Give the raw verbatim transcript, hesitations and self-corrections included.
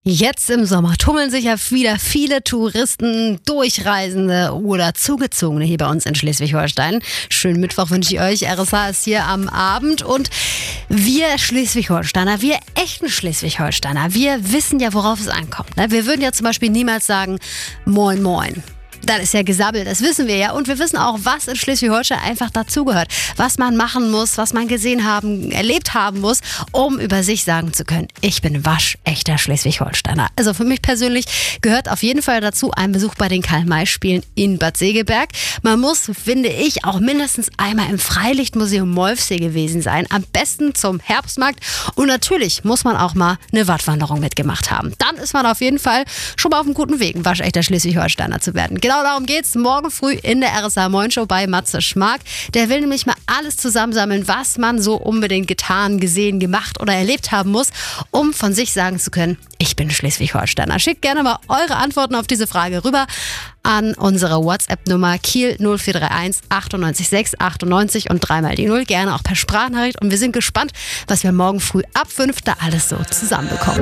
Jetzt im Sommer tummeln sich ja wieder viele Touristen, Durchreisende oder Zugezogene hier bei uns in Schleswig-Holstein. Schönen Mittwoch wünsche ich euch. R S H ist hier am Abend und wir Schleswig-Holsteiner, wir echten Schleswig-Holsteiner, wir wissen ja, worauf es ankommt. Ne? Wir würden ja zum Beispiel niemals sagen, moin moin. Das ist ja gesabbelt, das wissen wir ja. Und wir wissen auch, was in Schleswig-Holstein einfach dazugehört. Was man machen muss, was man gesehen haben, erlebt haben muss, um über sich sagen zu können, ich bin waschechter Schleswig-Holsteiner. Also für mich persönlich gehört auf jeden Fall dazu ein Besuch bei den Karl-May-Spielen in Bad Segeberg. Man muss, finde ich, auch mindestens einmal im Freilichtmuseum Molfsee gewesen sein. Am besten zum Herbstmarkt. Und natürlich muss man auch mal eine Wattwanderung mitgemacht haben. Dann ist man auf jeden Fall schon mal auf einem guten Weg, ein waschechter Schleswig-Holsteiner zu werden. Genau darum geht's morgen früh in der R S H Moin Show bei Matze Schmark. Der will nämlich mal alles zusammensammeln, was man so unbedingt getan, gesehen, gemacht oder erlebt haben muss, um von sich sagen zu können, ich bin Schleswig-Holsteiner. Schickt gerne mal eure Antworten auf diese Frage rüber an unsere WhatsApp-Nummer Kiel null vier drei eins achtundneunzig sechs achtundneunzig und dreimal die Null. Gerne auch per Sprachnachricht. Und wir sind gespannt, was wir morgen früh ab fünf da alles so zusammenbekommen.